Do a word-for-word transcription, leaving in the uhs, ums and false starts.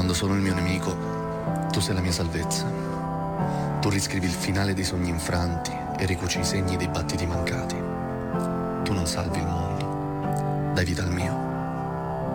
quando sono il mio nemico, tu sei la mia salvezza. Tu riscrivi il finale dei sogni infranti e ricuci i segni dei battiti mancati. Tu non salvi il mondo, dai vita al mio.